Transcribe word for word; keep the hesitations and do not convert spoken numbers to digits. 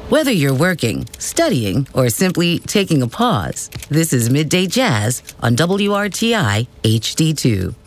Whether you're working, studying, or simply taking a pause, this is Midday Jazz on W R T I H D two.